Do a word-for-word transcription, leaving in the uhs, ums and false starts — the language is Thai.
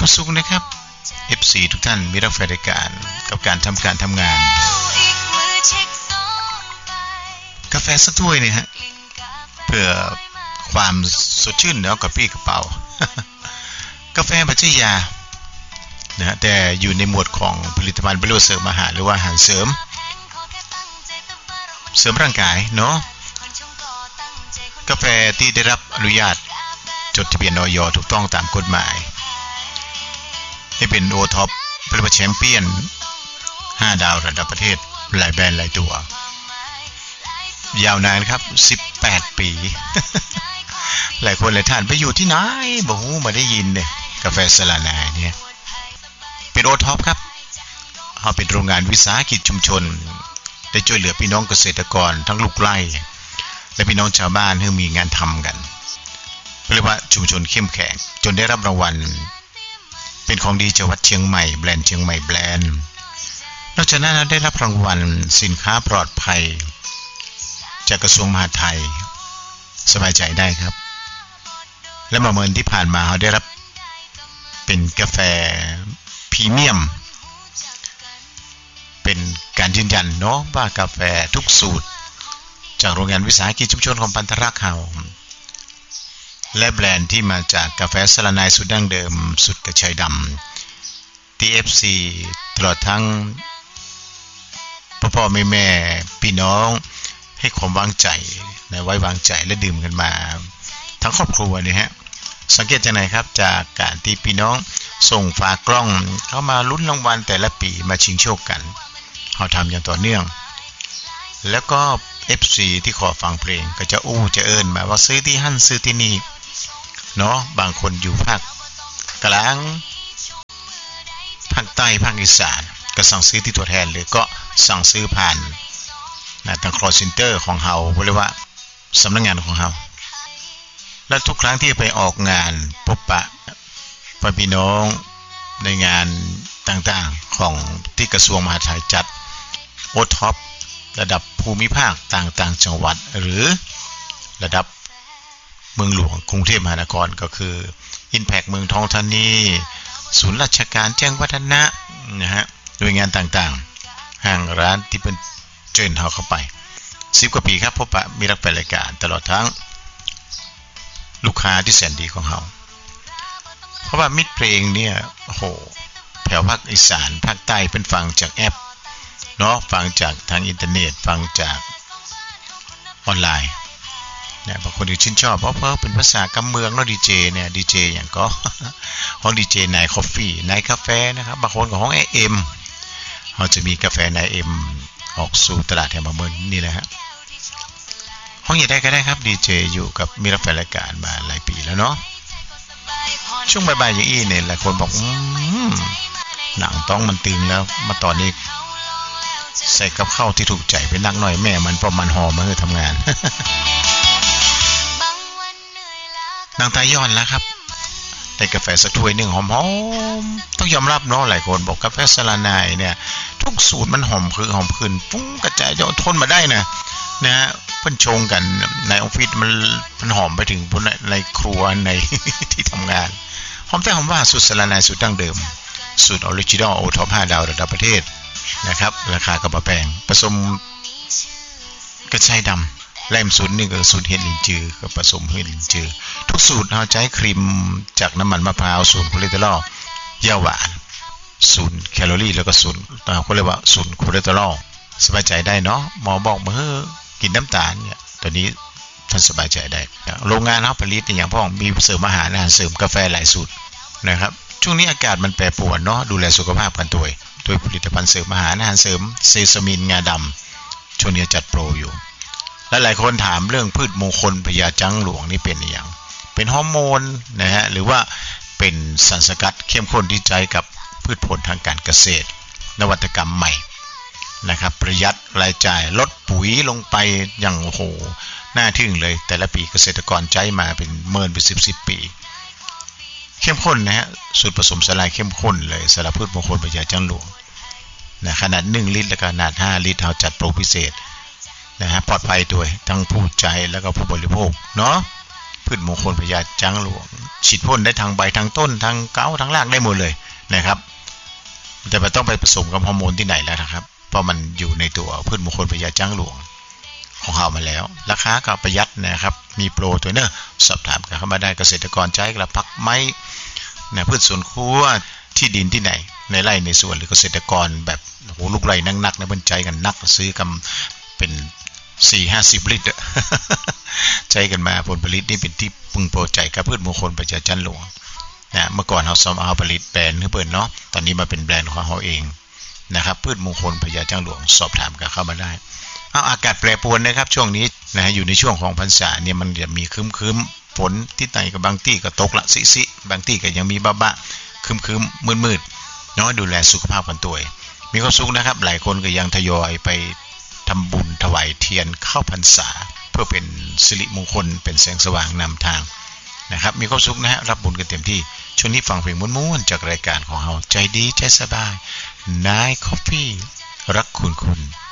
สุขนะครับ เอฟ ซี ทุกท่านมีรักแฟนรายการกับการทำการทำงานกาแฟสักถ้วยเนี่ยฮะเพื่อความสดชื่นแล้วกับพี่กระเป๋ากาแฟปัจจัยยานะแต่อยู่ในหมวดของผลิตภัณฑ์บริโภคเสริมอาหารหรือว่าอาหารเสริมเสริมร่างกายเนาะกาแฟที่ได้รับอนุญาตจดทะเบียนอย.ถูกต้องตามกฎหมายให้เป็นโอท็อปผลิตภัณฑ์แชมเปี้ยนห้าดาวระดับประเทศหลายแบรนด์หลายตัวยาวนานครับสิบแปดปี หลายคนหลายท่านไปอยู่ที่ไหนบ่ฮู้มาได้ยินเนี่ยกาแฟสลานาเนี่ยเป็นโอท็อปครับเฮาเป็นโรงงานวิสาหกิจชุมชนได้ช่วยเหลือพี่น้องเกษตรกรทั้งลูกไร่และพี่น้องชาวบ้านให้มีงานทำกันเรียกว่าชุมชนเข้มแข็งจนได้รับรางวัลเป็นของดีจังหวัดเชียงใหม่แบรนด์เชียงใหม่แบรนด์นอกจากนั้นได้รับรางวัลสินค้าปลอดภัยจากกระทรวงมหาดไทยสบายใจได้ครับและเมื่อเดือนที่ผ่านมาเราได้รับเป็นกาแฟพรีเมียมเป็นการยืนยันเนาะว่ากาแฟทุกสูตรจากโรงงานวิสาหกิจชุมชนของปันธรักษ์เฮาและแบรนด์ที่มาจากกาแฟสลานายสุดดั้งเดิมสุดกระชายดำ ที เอฟ ซี ตลอดทั้งพ่อๆแม่ๆพี่น้องให้ความวางใจนะไว้วางใจและดื่มกันมาทั้งครอบครัวนี่ฮะสังเกตจากไหนครับจากการที่พี่น้องส่งฝากกล้องเข้ามาลุ้นรางวัลแต่ละปีมาชิงโชคกันเราทำอย่างต่อเนื่องแล้วก็ เอฟ ซี ที่ขอฟังเพลงก็จะอู้จะเอิ้นมาว่าซื้อที่หั่นซื้อที่นี่เนาะบางคนอยู่ภาคกลางภาคใต้ภาคอีสานก็สั่งซื้อที่ตัวแทนหรือก็สั่งซื้อผ่านนะทาง call center ของเฮาเรียกว่าสำนักงานของเฮาและทุกครั้งที่ไปออกงานพบปะพี่น้องในงานต่างๆของที่กระทรวงมหาดไทยจัดโอท็อประดับภูมิภาคต่างๆจังหวัดหรือระดับเมืองหลวงกรุงเทพมหานครก็คือ Impact เมืองทองธานีศูนย์ราชการแจ้งวัฒนะนะฮะหน่วยงานต่างๆห้างร้านที่เป็นเชิญเฮาเข้าไปสิบกว่าปีครับพบปะมีรักแฟนรายการตลอดทั้งลูกค้าที่แสนดีของเฮาเพราะว่ามิตรเพลงเนี่ยโอ้โหแถวภาคอีสานภาคใต้เป็นฟังจากแอปเนาะฟังจากทางอินเทอร์เน็ตฟังจากออนไลน์เนี่ยบางคนที่ชื่นชอบเพราะเพราะเป็นภาษากำเมืองเนาะดีเจเนี่ยดีเจอย่างก็ห้องดีเจนายคอฟฟี่นายกาแฟนะครับบางคนก็ห้อง เอ็ม เขาจะมีกาแฟนาย เอ็ม ออกสู่ตลาดแถวบางเมืองนี่แหละฮะห้องใหญ่ได้ก็ได้ครับดีเจอยู่กับมีรับแฟนรายการมาหลายปีแล้วเนาะช่วงบ่ายๆอย่างอี้เนี่ยหลายคนบอกอืมหนังต้องมันตึงแล้วมาตอนนี้ใส่กับข้าวที่ถูกใจเป็นนักหน่อยแม่มันเพราะมันหอมมาคือทำงานนางตาย้อนแล้วครับได้กาแฟสักถ้วยหนึ่งหอมๆต้องยอมรับเนาะหลายคนบอกกาแฟสลานายเนี่ยทุกสูตรมันหอมคือหอมขึ้นฟุ้งกระจายจนทนมาได้นะนะฮะเพิ่นชงกันในออฟฟิศมันมันหอมไปถึงในครัวในที่ทำงานหอมแต่หอมว่าสูตรสลานายสูตรดั้งเดิมสูตรออริจินอลโอท็อปห้าดาวระดับประเทศนะครับราคาก็บ่แพงผสมกระชายดำแลมสูตรนึงก็สูตรเห็ดลินจือก็ผสมเห็ดลินจือทุกสูตรเราใช้ครีมจากน้ำมันมะพร้าวศูนย์คอเลสเตอรอลย่าหวานศูนย์แคลอรี่แล้วก็ศูนย์เขาเรียกว่าศูนย์คอเลสเตอรอลสบายใจได้เนาะหมอบอกมาเฮ้อกินน้ำตาลเนี่ยตอนนี้ท่านสบายใจได้โรงงานเฮาผลิตอย่างพ่อมีเสริมอาหารอาหารเสริมกาแฟหลายสูตรนะครับช่วงนี้อากาศมันแปรปรวนเนาะดูแลสุขภาพกันตัวโดยผลิตภัณฑ์เสริมอาหารอาหารเสริมเซซามินงาดำช่วงนี้จัดโปรอยู่และหลายคนถามเรื่องพืชมงคลพญาจังหลวงนี่เป็นอย่างเป็นฮอร์โมนนะฮะหรือว่าเป็นสารสกัดเข้มข้นที่ใช้กับพืชผลทางการเกษตรนวัตกรรมใหม่นะครับประหยัดรายจ่ายลดปุ๋ยลงไปอย่างโอ้โหน่าทึ่งเลยแต่ละปีเกษตรกรใช้มาเป็นหมื่นเป็นสิบสิบปีเข้มข้นนะฮะสูตรผสมสลายเข้มข้นเลยสารพืชมงคลพญาจังหลวงนะขนาดหนึ่งลิตรและขนาดห้าลิตรเราจัดโปรพิเศษนะฮะปลอดภัยด้วยทั้งผู้ใช้แล้วก็ผู้บริโภคเนาะผพืชมงคลพญาจังหลวงฉีดพ่นได้ทางใบทางต้นทางเก้าทางรากได้หมดเลยนะครับแต่ไม่ต้องไปผสมกับฮอร์โมนที่ไหนแล้วนะครับเพราะมันอยู่ในตัวพืชมงคลพญาจังหลวงของเรามาแล้วราคาก็ประหยัดนะครับมีโปรตัวเนอะสอบถามกันเข้ามาได้เกษตรกรใจกระพักไม้นะพืชสวนครัวที่ดินที่ไหนในไร่ในสวนหรือเกษตรกรแบบโหลูกไร่นักๆนะเพิ่นใจกันนักซื้อกันเป็นสี่ห้าสิบลิตรใจกันมาผลผลิตนี่เป็นที่พึงพอใจกับพืชมงคลพญาจันหลวงนะเมื่อก่อนเราซ้อมเอาผลิตแบรนด์ให้เปิดเนาะตอนนี้มาเป็นแบรนด์ของเราเองนะครับพืชมงคลพญาจันหลวงสอบถามกันเข้ามาได้เอาอากาศแปรปรวนนะครับช่วงนี้นะอยู่ในช่วงของพรรษาเนี่ยมันจะมีคึมๆฝนที่ไหนกับบางที่ก็ตกละสิๆบางที่ก็ยังมีบ้าๆคึมๆมืดๆเนาะดูแลสุขภาพกันตัวมีความสุขนะครับหลายคนก็ยังทยอยไปทำบุญถวายเทียนเข้าพรรษาเพื่อเป็นสิริมงคลเป็นแสงสว่างนำทางนะครับมีความสุขนะฮะรับบุญกันเต็มที่ช่วงนี้ฟังเพลงม้วนๆจากรายการของเราใจดีใจสบายนายคอฟฟี่รักคุณคุณ